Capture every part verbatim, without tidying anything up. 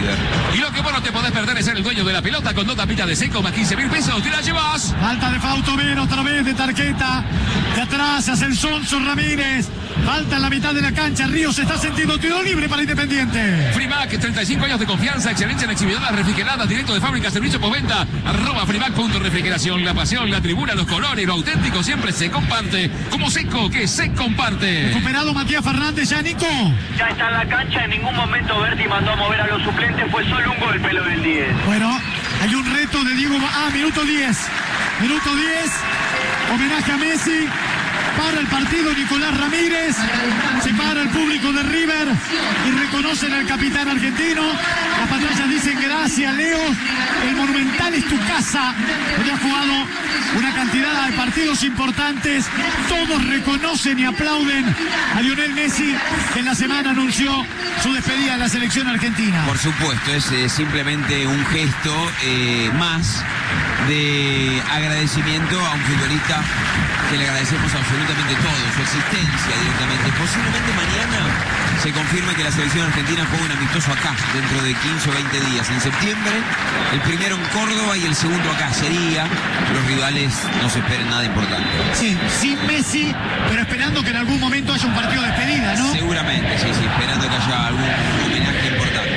River. Y lo que vos no te podés perder es ser el dueño de la pelota con dos tapitas de seco más quince mil pesos. ¡Te la llevas! Falta de Fausto Vera otra vez de tarjeta. De atrás hace el Sonso Ramírez. Falta en la mitad de la cancha. Ríos está sentido tiro libre para Independiente. Frimac, treinta y cinco años de confianza, excelencia en exhibidoras refrigeradas, directo de fábrica, servicio postventa. Arroba Frimac punto refrigeración. La pasión, la tribuna, los colores, lo auténtico siempre se comparte. Como seco que se comparte. Recuperado Matías Fernández, ya Nico. Ya está en la cancha, en ningún momento Berti mandó a mover a los suplentes, fue solo un golpe lo del diez. Bueno, hay un reto de Diego. Ah, minuto diez. Minuto diez. Homenaje a Messi. Para el partido Nicolás Ramírez, se para el público de River y reconocen al capitán argentino. Las pantallas dicen gracias, Leo. El Monumental es tu casa, donde ha jugado una cantidad de partidos importantes. Todos reconocen y aplauden a Lionel Messi, que en la semana anunció su despedida de la selección argentina. Por supuesto, es eh, simplemente un gesto eh, más de agradecimiento a un futbolista que le agradecemos absolutamente todo, su existencia directamente. Posiblemente mañana se confirme que la selección argentina juega un amistoso acá, dentro de quince o veinte días. En septiembre, el primero en Córdoba y el segundo acá. Sería, los rivales no se esperen nada importante. Sí, sin Messi, pero esperando que en algún momento haya un partido de despedida, ¿no? Seguramente, sí, sí, esperando que haya algún homenaje importante.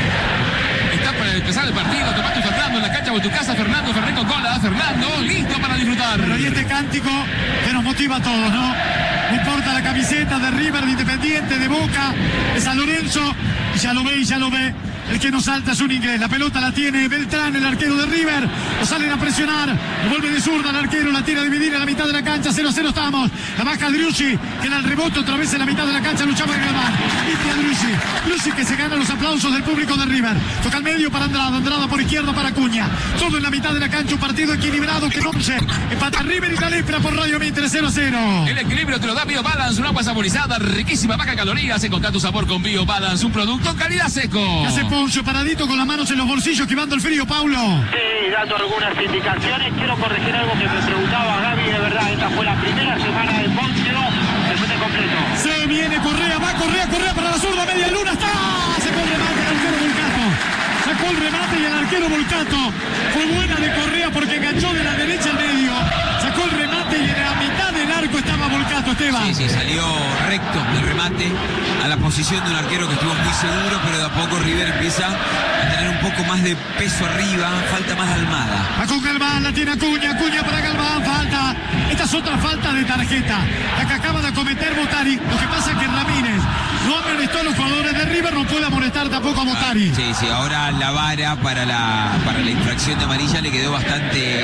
Está para empezar el partido, Tomás Fernando en la cancha o en tu casa, Fernando Ferré con cola, Fernando, listo para disfrutar. Pero y este cántico que nos motiva a todos, ¿no? No importa la camiseta de River, de Independiente, de Boca, de San Lorenzo, y ya lo ve y ya lo ve. El que no salta es un inglés. La pelota la tiene Beltrán, el arquero de River. Lo salen a presionar. Lo vuelve de zurda el arquero. La tira a dividir en la mitad de la cancha. cero a cero estamos. La baja Driussi, que era el rebote otra vez en la mitad de la cancha. Luchaba en Galván. Viste a Driussi. Driussi que se gana los aplausos del público de River. Toca al medio para Andrada. Andrada por izquierda para Acuña. Todo en la mitad de la cancha. Un partido equilibrado que no se empata River y Calipra por Radio Mitre cero a cero. El equilibrio te lo da BioBalance, una agua saborizada, riquísima, baja en calorías. Encontrá tu sabor con BioBalance, un producto calidad seco. Hace Poncio paradito con las manos en los bolsillos, esquivando el frío, Paulo. Sí, dando algunas indicaciones. Quiero corregir algo que me preguntaba Gaby. De verdad, esta fue la primera semana de Poncio. Después de completo. Se viene Correa, va Correa, Correa para la zurda, media luna, está. Sacó el remate el arquero Volcato. Sacó el remate y el arquero Volcato. Fue buena de Correa porque enganchó de la derecha al medio. Sacó el remate y en la mitad del arco estaba Volcato, Esteban. Sí, sí, salió recto el remate a la posición de un arquero que estuvo muy seguro, pero de a poco River empieza a tener un poco más de peso arriba, falta más Almada. Va con Galván, la tiene Acuña, Acuña para Galván, falta. Esta es otra falta de tarjeta, la que acaba de cometer Botari. Lo que pasa es que Ramírez no amonestó a los jugadores de River, no puede amonestar tampoco a Botari. Sí, sí, ahora la vara para la, para la infracción de amarilla le quedó bastante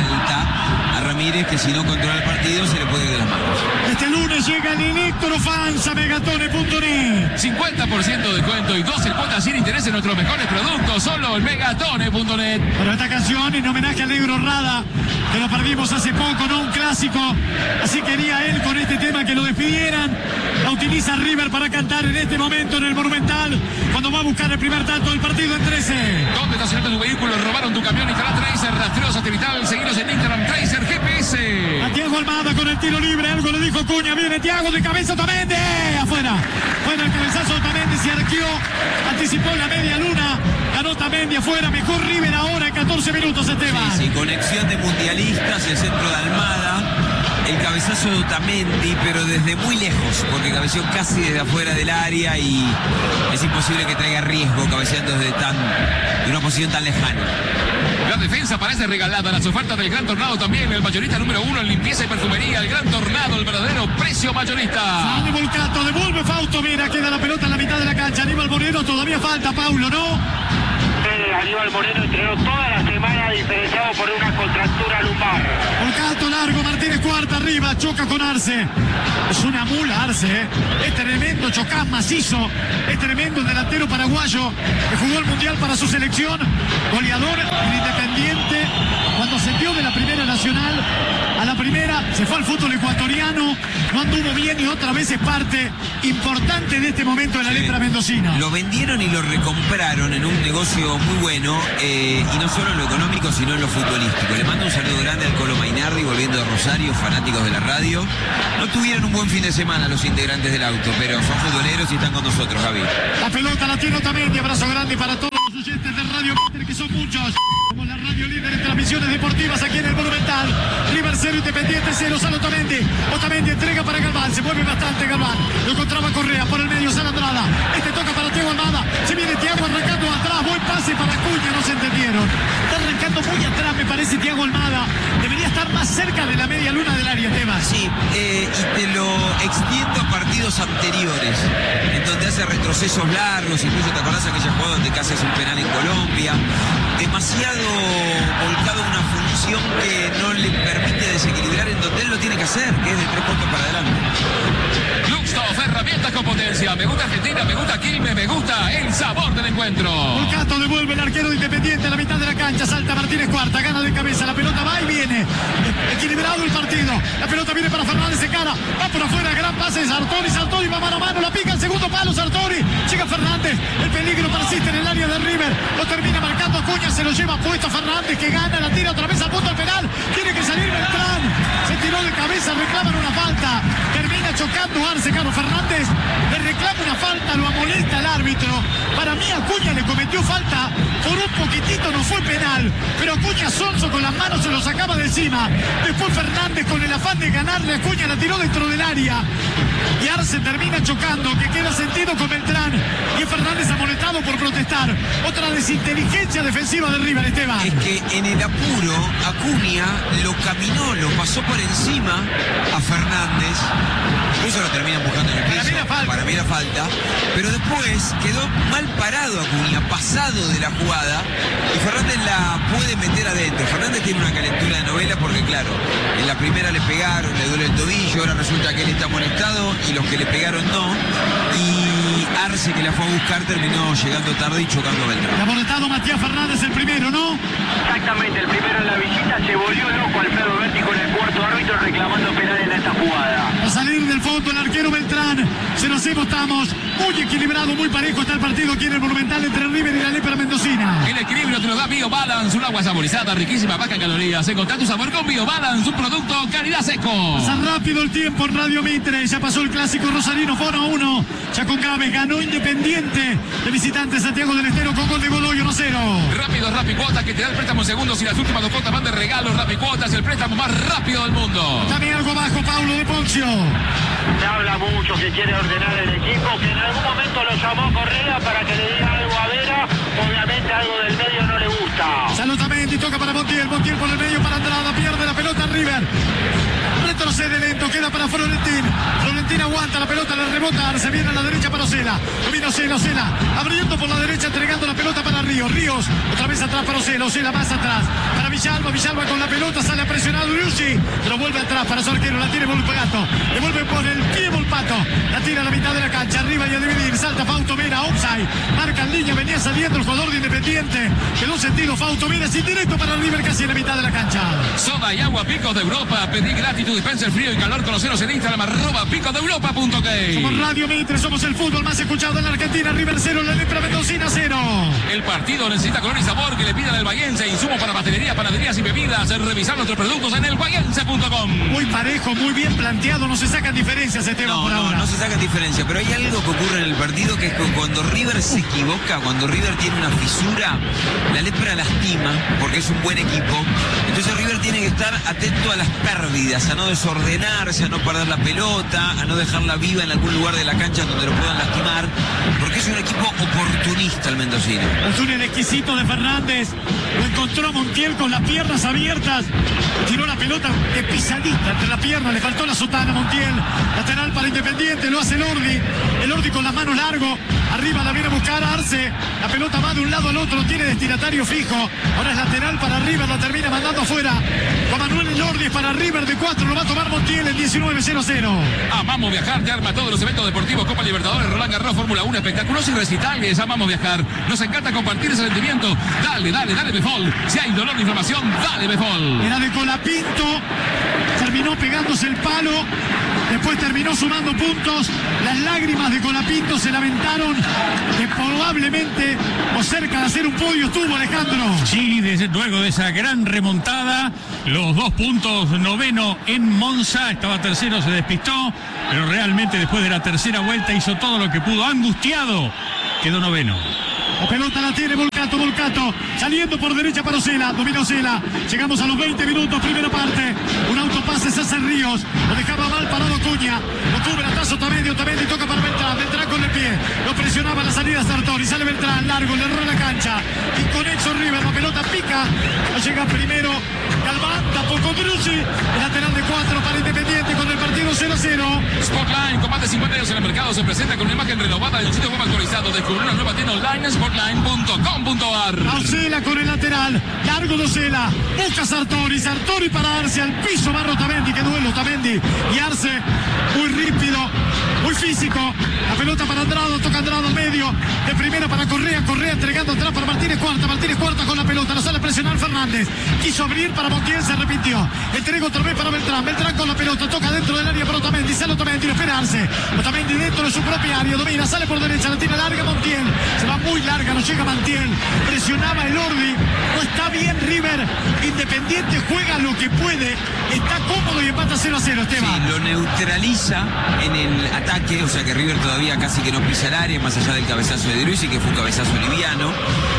alta a Ramírez, que si no controla el partido se le puede ir de las manos. Este lunes llega el Electrofans a megatone punto net. cincuenta por ciento de descuento y doce cuotas sin interés en nuestros mejores productos, solo en megatone punto net. Pero esta canción en homenaje a Negro Rada, que lo perdimos hace poco, no un clásico. Así quería él con este tema que lo despidieran. La utiliza River para cantar en este momento en el Monumental, cuando va a buscar el primer tanto del partido en trece. ¿Dónde estacionaste tu vehículo? Robaron tu camión. Instala Tracer, rastreo satelital. Seguinos en Instagram, Tracer G P S. A Thiago Almada con el tiro libre. Algo le dijo Cuña. Viene Thiago de cabeza. Otamendi. Afuera. Fuera el cabezazo. Otamendi se arqueó. Anticipó la media luna. Ganó Otamendi afuera. Mejor River ahora en catorce minutos, Esteban. Sí, sí, conexión de mundialistas. El centro de Almada. El cabezazo de Otamendi, pero desde muy lejos, porque cabeceó casi desde afuera del área y es imposible que traiga riesgo cabeceando desde tan, de una posición tan lejana. La defensa parece regalada. Las ofertas del Gran Tornado también. El mayorista número uno en limpieza y perfumería. El Gran Tornado, el verdadero precio mayorista. Sale Volcato, devuelve Fausto. Mira, queda la pelota en la mitad de la cancha. Aníbal Moreno todavía falta, Paulo, ¿no? Eh, Aníbal Moreno entrenó toda la semana diferenciado por una contractura lumbar. Volcato largo, Martínez cuarta arriba, choca con Arce. Es una mula Arce, ¿eh? Es tremendo, chocás macizo. Es tremendo el delantero paraguayo que jugó el Mundial para su selección. Goleador en Independiente. Cuando ascendió de la Primera Nacional a la Primera, se fue al fútbol ecuatoriano. No anduvo bien y otra vez es parte importante de este momento de la Sí. letra mendocina. Lo vendieron y lo recompraron en un negocio muy bueno, eh, y no solo en lo económico, sino en lo futbolístico. Le mando un saludo grande al Colo Mainardi, volviendo de Rosario, fanáticos de la radio. No tuvieron un buen fin de semana los integrantes del auto, pero son futboleros y están con nosotros, Javi. La pelota la tiene Otamendi, abrazo grande para todos. Somos la radio líder en transmisiones deportivas aquí en el Monumental. River cero, Independiente cero. Sale Otamendi. Otamendi entrega para Galván. Se mueve bastante Galván. Lo encontraba Correa por el medio. Sale Andrada. Este toca para Thiago Almada. Se viene Thiago arrancando atrás. Buen pase para Acuña. No se entendieron. Está arrancando muy atrás, me parece, Thiago Almada. Debería estar más cerca de la media luna del área, Tebas. Sí, eh, y te lo extiendo a partidos anteriores, en donde hace retrocesos largos. Incluso te acordás aquella jugada donde casi hace un penal en Colombia. Demasiado volcado a una función que no le permite desequilibrar en donde él lo tiene que hacer, que es de tres puntos para adelante. Luxoff, herramientas con potencia. Me gusta Argentina, me gusta Quilmes, me gusta el sabor del encuentro. Volcato devuelve el arquero de Independiente a la mitad de la cancha. Salta Martínez Cuarta, gana de cabeza. La pelota va y viene. Equilibrado el partido. La pelota viene para Fernández, se cara. Va por afuera, gran pase de Sartori. Sartori va mano a mano, la pica el segundo palo. Sartori. Llega Fernández. El peligro persiste en el área de River. Lo termina marcando Acuña. Se lo lleva puesto a Fernández, que gana. La tira otra vez al punto al penal. Tiene que salir Beltrán. Se tiró de cabeza. Reclaman una falta. Termina chocando Arce. Carlos Fernández le reclama una falta. Lo amonesta el árbitro. Para mí Acuña le cometió falta. Por un poquitito no fue penal. Pero Acuña sonso con las manos se lo sacaba de encima. Después Fernández con el afán de ganarle a Acuña la tiró dentro del área. Y Arce termina chocando, que queda sentido con Beltrán. Y Fernández amonestado por protestar. Otra desinteligencia defensiva de River, Esteban. Es que en el apuro Acuña lo caminó, lo pasó por encima a Fernández. Incluso lo termina empujando en el piso. Para mí la falta. Para mí la falta. Pero después quedó mal parado Acuña, pasado de la jugada. Y Fernández la puede meter adentro. Fernández tiene una calentura de novela porque, claro, en la primera le pegaron, le duele el tobillo. Ahora resulta que él está amonestado y los que le pegaron no. Y Arce, que la fue a buscar, terminó llegando tarde y chocando a Beltrán. El amonestado Matías Fernández el primero, ¿no? Exactamente, el primero en la visita. Se volvió loco Alfredo Berti con el cuarto árbitro reclamando penal en esta jugada. A salir del fondo el arquero Beltrán. Se nos estamos muy equilibrado, muy parejo está el partido aquí en el Monumental entre River y la Lepra Mendocina. El equilibrio te lo da BioBalance, un agua saborizada, riquísima, baja en calorías. Encontrá tu sabor con BioBalance, un producto calidad seco. Pasa rápido el tiempo en Radio Mitre. Ya pasó el clásico rosarino, fue uno a uno. Ya con Gávez ganó Independiente de visitante Santiago del Estero con gol de Godoy uno cero. Rápido, Rapicuotas, que te da el préstamo en segundos y las últimas dos cuotas van de regalo. Rapicuotas, el préstamo más rápido del mundo. También algo bajo, Paulo de Poncio. Se habla mucho que quiere ordenar el equipo, que en algún momento lo llamó Correa para que le diga algo a Vera. Obviamente algo del medio no le gusta. Salutamente y toca para Montiel. Montiel por el medio para Andrada. Pierde la pelota River. Retrocede lento, queda para Florentín. Florentín aguanta la pelota, le rebota, se viene a la derecha para Ocela. Domina Ocela, Ocela, abriendo por la derecha, entregando la pelota para Ríos. Ríos, otra vez atrás para Ocela, Ocela más atrás. Para Villalba, Villalba con la pelota, sale presionado Riucci. Pero vuelve atrás para su arquero, la tiene Volpato. Le vuelve por el pie Volpato. La tira a la mitad de la cancha, arriba y a dividir. Salta Fausto Vera, offside. Marca en línea, venía saliendo el jugador de Independiente. Quedó sentido Fausto Vera, sin directo para River, casi en la mitad de la cancha. Soda y agua Picos de Europa. Pedí gratis tu dispensa el frío y calor. Conoceros en Instagram, arroba picos de europa punto k. Somos Radio Mitre, somos el fútbol más escuchado en la Argentina. River cero, la Lepra Mendocina cero. El partido necesita color y sabor que le pidan el Bahiense. Insumo para pastelería, panaderías y bebidas. Revisar nuestros productos en el bahiense punto com. Muy parejo, muy bien planteado. No se sacan diferencias, Esteban, No, por no, ahora. no se sacan diferencia, pero hay algo que ocurre en el partido que es que cuando River se equivoca, cuando River tiene una fisura, la Lepra lastima porque es un buen equipo. Entonces River tiene que estar atento a las pérdidas, a no desordenarse, a no perder la pelota, a no dejarla viva en algún lugar de la cancha donde lo puedan lastimar, porque es un equipo oportunista el mendocino. El túnel exquisito de Fernández. Lo encontró a Montiel con las piernas abiertas. Tiró la pelota de pisadita entre la pierna. Le faltó la sotana a Montiel. Lateral para Independiente. Lo hace el Ordi. El Ordi con las manos largo. Arriba la viene a buscar Arce. La pelota va de un lado al otro. Tiene destinatario fijo. Ahora es lateral para River. La termina mandando afuera. Juan Manuel El Ordi es para River de cuatro. Lo va a tomar Montiel en diecinueve cero cero. Amamos viajar, te arma todos los eventos deportivos, Copa Libertadores, Roland Garros, Fórmula uno, espectáculos y recitales. Amamos viajar. Nos encanta compartir ese sentimiento. Dale, dale, dale Befol. Si hay dolor o inflamación, dale Befol. Era de Colapinto. Terminó pegándose el palo. Después terminó sumando puntos. Las lágrimas de Colapinto se lamentaron que probablemente o cerca de hacer un podio estuvo Alejandro. Sí, desde luego de esa gran remontada, los dos puntos, noveno en Monza, estaba tercero, se despistó, pero realmente después de la tercera vuelta hizo todo lo que pudo, angustiado, quedó noveno. La pelota la tiene Volcán. Volcato, Volcato, saliendo por derecha para Ocela, domina Ocela. Llegamos a los veinte minutos, primera parte. Un autopase se hace Ríos, lo dejaba mal parado Acuña, lo cubre atazo Otamendi, Otamendi toca para Beltrán, Beltrán con el pie, lo presionaba la salida Sartori, sale Beltrán, largo, le erró la cancha, inconexo River, la pelota pica, no llega primero, Galván, tampoco Drucci, el lateral de cuatro para Independiente con el partido cero a cero. Spotline, con más de cincuenta años en el mercado, se presenta con una imagen renovada del sitio web actualizado. Descubre una nueva tienda online, spotline punto com punto ar. Ocela con el lateral, largo de Ocela, busca Sartori, Sartori para Arce, al piso va Otamendi, que duelo Otamendi, y Arce, muy rápido, muy físico, la pelota para Andrado, toca Andrado al medio, de primera para Correa, Correa entregando atrás para Martínez Cuarta, Martínez Cuarta con la pelota, la sale a presionar Fernández, quiso abrir para Montiel, se arrepintió, entrega otra vez para Beltrán, Beltrán con la pelota, toca dentro del área para Otamendi, sale Otamendi, lo espera Arce, Otamendi dentro de su propia área, domina, sale por derecha, la tira larga Montiel, se va muy larga, no llega Montiel, presionaba el Ordi, no está bien River, Independiente juega lo que puede, está cómodo y empata cero a cero, Esteban. Sí, lo neutraliza en el ataque, o sea que River todavía casi que no pisa el área, más allá del cabezazo de Drucci, que fue un cabezazo liviano.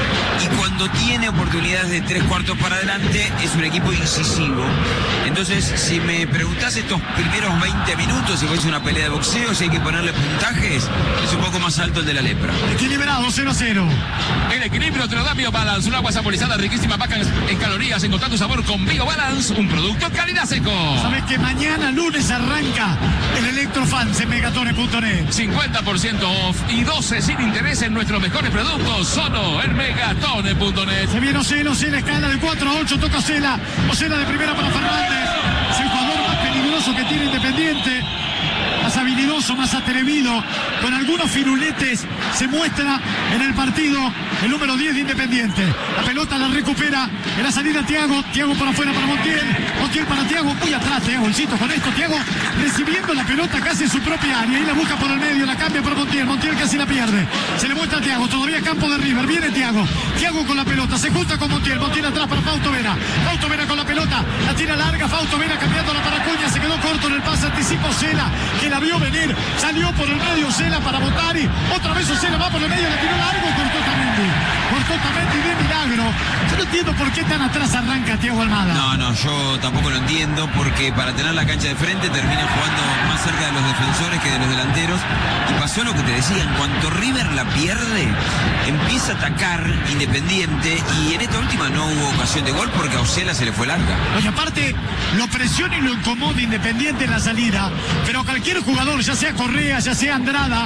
Y cuando tiene oportunidades de tres cuartos para adelante, es un equipo incisivo. Entonces, si me preguntás estos primeros veinte minutos, si fuese una pelea de boxeo, si hay que ponerle puntajes, es un poco más alto el de la lepra. Equilibrado, cero a cero. El equilibrio te lo da BioBalance, un agua saborizada riquísima, baja en calorías, encontrar tu sabor con BioBalance, un producto calidad seco. Sabes que mañana lunes arranca el Electrofans en megatone punto net. cincuenta por ciento off y doce sin interés en nuestros mejores productos, solo en megatone punto net. Se viene Ocela, Ocela escala de cuatro a ocho, toca Ocela, Ocela de primera para Fernández, es el jugador más peligroso que tiene Independiente, más habilidoso, más atrevido, con algunos firuletes, se muestra en el partido el número diez de Independiente. La pelota la recupera en la salida Thiago, Thiago por afuera para Montiel, Montiel para Thiago, muy atrás Thiago, bolsito con esto, Thiago recibiendo la pelota casi en su propia área, y la busca por el medio, la cambia por Montiel, Montiel casi la pierde, se le muestra a Thiago, todavía campo de River, viene Thiago, Thiago con la pelota, se junta con Montiel, Montiel atrás para Fausto Vera, Fausto Vera con la pelota, la tira larga, Fausto Vera cambiándola para Acuña, se quedó corto en el pase, anticipa Ocela, que la vio venir, salió por el medio Ocela para Botari, otra vez Ocela va por el medio, la tiró largo, cortó Otamendi, cortó Otamendi de milagro. Yo no entiendo por qué tan atrás arranca Thiago Almada. No, no, yo tampoco lo entiendo, porque para tener la cancha de frente termina jugando más cerca de los defensores que de los delanteros, y pasó lo que te decía, en cuanto River la pierde, empieza a atacar Independiente, y en esta última no hubo ocasión de gol porque a Ocela se le fue larga. Oye, aparte, lo presiona y lo incomoda Independiente en la salida, pero cualquier jugador, ya sea Correa, ya sea Andrada,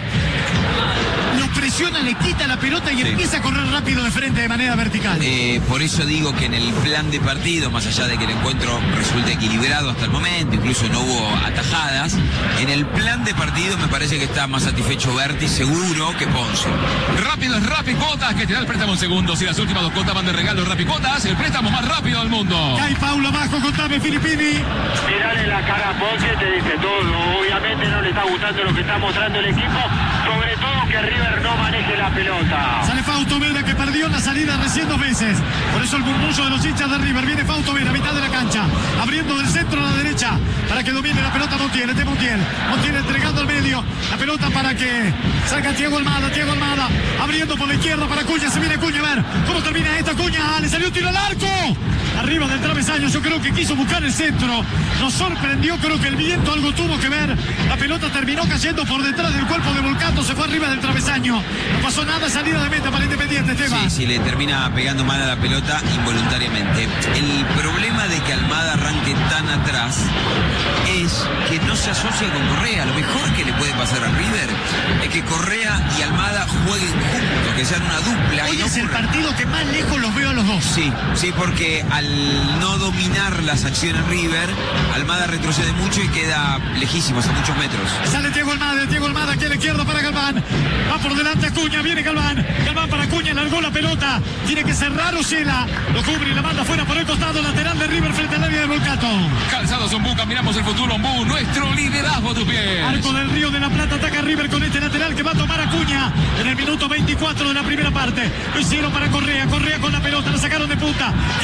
lo presiona, le quita la pelota y sí, empieza a correr rápido de frente de manera vertical. Eh, por eso digo que en el plan de partido, más allá de que el encuentro resulte equilibrado hasta el momento, incluso no hubo atajadas, en el plan de partido me parece que está más satisfecho Berti seguro que Ponce. Rápido es Rapicotas, que te da el préstamo en segundos, y las últimas dos cuotas van de regalo. Rapicotas, el préstamo más rápido del mundo. Hay Paulo abajo, contame Filippini. Mirale la cara a Ponce, te dice todo. Obviamente no le está gustando lo que está mostrando el equipo, sobre todo que River no maneje la pelota. Sale Fausto Vera, que perdió la salida recién dos veces. Por eso el murmullo de los hinchas de River. Viene Fausto Vera, mitad de la cancha, abriendo del centro a la derecha para que domine la pelota Montiel. Este Montiel, Montiel entregando al medio la pelota para que salga Thiago Almada, Thiago Almada abriendo por la izquierda para Acuña. Se viene Acuña, a ver cómo termina esta. Acuña, ah, le salió un tiro al arco, arriba del travesaño. Yo creo que quiso buscar el centro, nos sorprendió, creo que el viento algo tuvo que ver. La pelota terminó cayendo por detrás del cuerpo de Volcato, se fue arriba del travesaño, no pasó nada, salida de meta para Independiente, Esteban. Sí, sí, le termina pegando mal a la pelota involuntariamente. El problema de que Almada arranque tan atrás es que no se asocia con Correa. Lo mejor que le puede pasar a River es que Correa y Almada jueguen juntos, que sean una dupla. Hoy y no es el ocurra... partido que más lejos los veo a los dos. Sí, sí, porque al no dominar las acciones River, Almada retrocede mucho y queda lejísimos, a muchos metros. Sale Thiago Almada, Thiago Almada aquí a la izquierda para Galván. Va por delante Acuña, viene Galván. Galván para Acuña, largó la pelota. Tiene que cerrar Ocela. Lo cubre y la manda fuera por el costado lateral de River frente al área de Volcato. Calzados Ombú, caminamos el futuro Ombú, nuestro liderazgo a tus pies. Arco del Río de la Plata, ataca River con este lateral que va a tomar Acuña en el minuto veinticuatro de la primera parte. Lo hicieron para Correa, Correa con la pelota, la sacaron de punta. Queda el rebote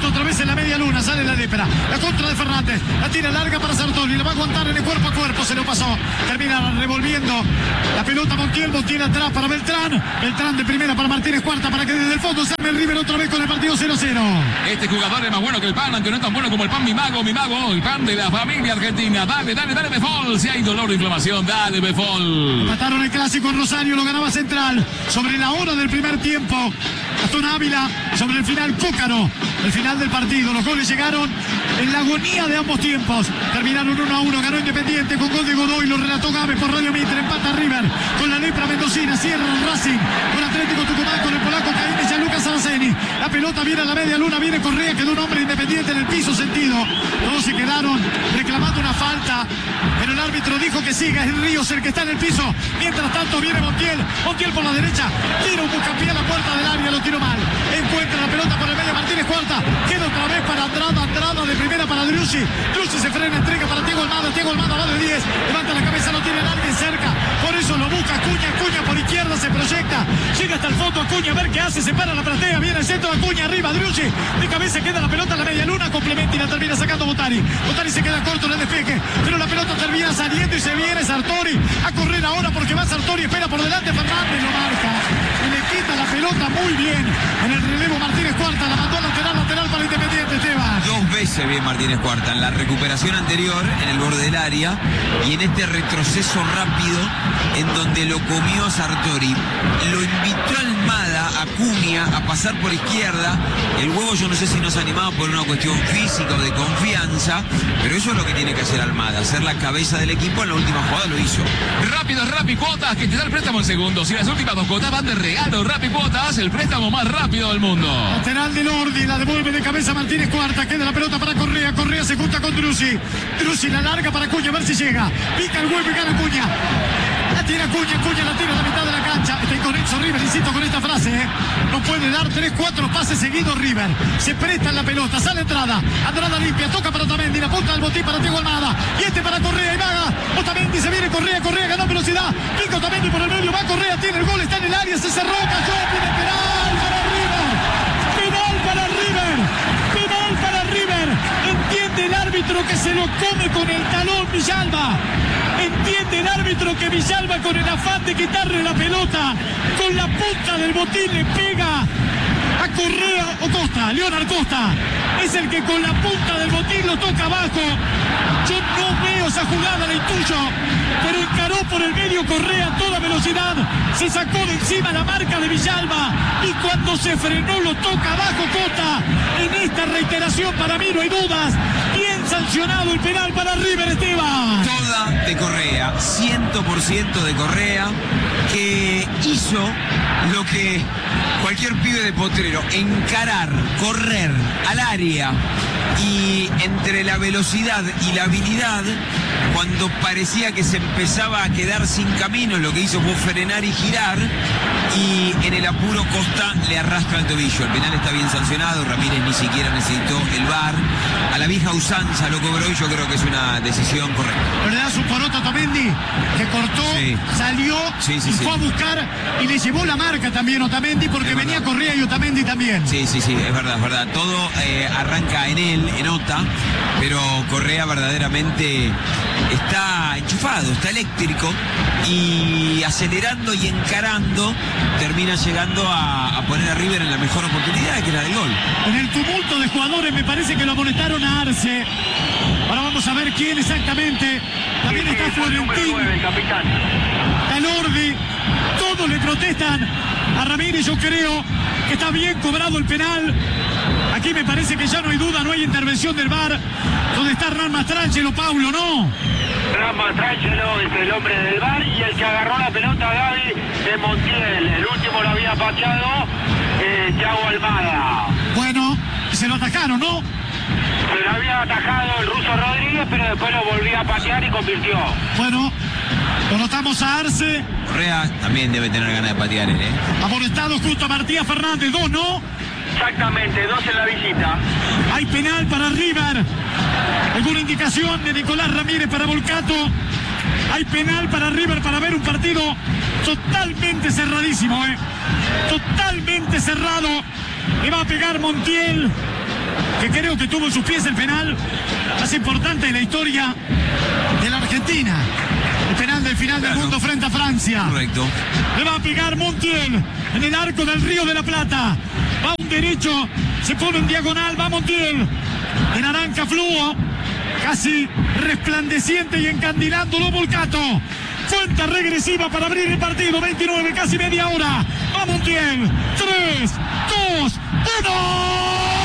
Justo otra vez en la media luna, sale la lepra. La contra de Fernández, la tira larga para Sartori, la va a aguantar en el cuerpo a cuerpo, se lo pasó. Termina revolviendo la pelota Montiel, Montiel atrás para Beltrán. Beltrán de primera para Martínez, cuarta para que desde el fondo se arme el River otra vez con el partido cero cero. Este jugador es más bueno que el pan, aunque no es tan bueno como el pan Mi Mago, Mi Mago, el pan de la familia argentina. Dale, dale, dale Befol, si hay dolor o inflamación, dale Befol. Mataron el clásico en Rosario, lo ganaba Central. Sobre la hora del primer tiempo, Gastón Ávila, sobre el final Cócaro. El final del partido, los goles llegaron en la agonía de ambos tiempos. Terminaron uno a uno, ganó Independiente con gol de Godoy, lo relató Gámez por Radio Mitre, empata River con la lepra mendocina, cierra el Racing con Atlético Tucumán, con el polaco Caín y Gianluca Saraceni. La pelota viene a la media luna, viene Correa, quedó un hombre Independiente en el piso sentido. Todos se quedaron reclamando una falta, pero el árbitro dijo que siga, es Ríos el que está en el piso. Mientras tanto viene Montiel, Montiel por la derecha, tira un buscapié a la puerta del área, lo tiró mal. Encuentra la pelota por el medio, Martínez cuarta, queda otra vez para Andrada, Andrada de primera para Driussi. Driussi se frena, entrega para Diego Almada, Diego Almada va de diez, levanta la cabeza, no tiene a nadie cerca, por eso lo busca Acuña, Acuña por izquierda se proyecta, llega hasta el fondo Acuña, a ver qué hace, se para la platea, viene el centro de Acuña, arriba Driussi, de cabeza queda la pelota en la media luna, complementa y la termina sacando Botari. Botari se queda corto en el despeje, pero la pelota termina saliendo y se viene Sartori a correr ahora porque va Sartori, espera por delante Fernández, lo marca y le quita la pelota muy bien en el relevo Martínez Cuarta, la mandó lateral, lateral para Independiente, Esteban. Dos veces bien Martínez Cuarta, en la recuperación anterior en el borde del área y en este retroceso rápido en donde lo comió Sartori. Lo invitó Almada, Acuña, a pasar por izquierda. El huevo yo no sé si no se animaba por una cuestión física o de confianza, pero eso es lo que tiene que hacer Almada, ser la cabeza del equipo. En la última jugada lo hizo. Rápido, Rappi Cuotas, que te da el préstamo en segundos. Y las últimas dos cuotas van de regalo. Rappi Cuotas, el préstamo más rápido del mundo. Lateral de Lordi, la devuelve de cabeza Martínez Cuarta, queda la pelota para Correa, Correa se junta con Driussi, Driussi la larga para Acuña, a ver si llega, pica el huevo y gana Acuña, la tira Acuña, Acuña la tira a la mitad de la cancha, está inconexo River, insisto con esta frase, ¿eh? No puede dar tres, cuatro pases seguidos River, se presta en la pelota, sale Andrada, Andrada limpia, toca para Otamendi, la punta del botín para Diego Almada, y este para Correa y Vaga, Otamendi se viene Correa, Correa ganó velocidad, pica Otamendi por el medio, va Correa, tiene el gol, está en el área, se cerró, cayó, tiene penal para River, penal para River, penal para River, entiende el árbitro que se lo come con el talón Villalba, entiende el árbitro que Villalba con el afán de quitarle la pelota, con la punta del botín le pega a Correa o Costa, Leonard Costa, es el que con la punta del botín lo toca abajo, yo no veo esa jugada, la intuyo, pero encaró por el medio Correa a toda velocidad, se sacó de encima la marca de Villalba y cuando se frenó lo toca abajo Costa. En esta reiteración para mí no hay dudas, bien sancionado el penal para River, Esteban. Toda de Correa, cien por ciento de Correa, que hizo lo que cualquier pibe de Potrero, encarar, correr al área y entre la velocidad y la habilidad, cuando parecía que se empezaba a quedar sin camino, lo que hizo fue frenar y girar, y en el apuro Costa le arrastra el tobillo. El penal está bien sancionado, Ramírez ni siquiera necesitó el V A R, a la vieja usanza lo cobró y yo creo que es una decisión correcta. Pero le da su poroto a Otamendi, que cortó, sí. salió sí, sí, y sí. fue a buscar y le llevó la marca también Otamendi porque es venía verdad. Correa y Otamendi también. Sí, sí, sí, es verdad, es verdad. Todo eh, arranca en él, en Ota, pero Correa verdaderamente está enchufado, está eléctrico y acelerando y encarando termina llegando a, a poner a River en la mejor oportunidad, que es la del gol. En el tumulto de jugadores me parece que lo amonestaron a Arce. Ahora vamos a ver quién exactamente. También está Florentín, está Lordi, todos le protestan a Ramírez. Yo creo que está bien cobrado el penal. Aquí me parece que ya no hay duda, no hay intervención del V A R. Donde está Hernán Mastrangelo, Paulo, ¿no? Hernán Mastrangelo es el hombre del V A R y el que agarró la pelota, Gaby, de Montiel. El último lo había pateado eh, Thiago Almada. Bueno, se lo atacaron, ¿no? Se lo había atajado el ruso Rodríguez, pero después lo volvía a patear y convirtió. Bueno, lo notamos a Arce. Correa también debe tener ganas de patear él, ¿eh? Amonestado justo a Matías Fernández, dos, ¿no? Exactamente, dos en la visita. Hay penal para River. ¿Alguna indicación de Nicolás Ramírez para Volcato? Hay penal para River para ver un partido totalmente cerradísimo, ¿eh? Totalmente cerrado. Le va a pegar Montiel. que creo que tuvo en sus pies el penal más importante de la historia de la Argentina. El penal del final claro. del mundo frente a Francia. Correcto. Le va a pegar Montiel en el arco del Río de la Plata. Va un derecho, se pone en diagonal, va Montiel. De naranja fluo, casi resplandeciente y encandilándolo Volcato. Cuenta regresiva para abrir el partido. veintinueve, casi media hora. Va Montiel. tres, dos, uno.